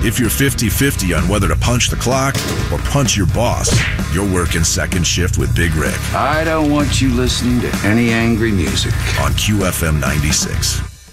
If you're 50-50 on whether to punch the clock or punch your boss, you're working second shift with Big Rick. I don't want you listening to any angry music. On QFM 96.